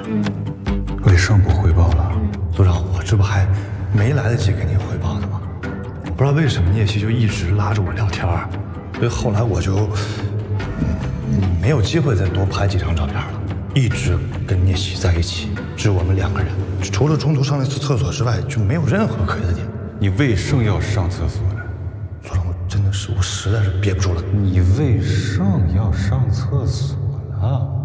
魏胜部汇报了。 组长，我这不还没来得及给您汇报呢吗？不知道为什么聂曦就一直拉着我聊天，所以后来我就没有机会再多拍几张照片了。一直跟聂曦在一起，只有我们2个人，除了中途上那次厕所之外，就没有任何可疑的点。 你魏胜要上厕所了？ 组长，我实在是憋不住了。 你魏胜要上厕所了？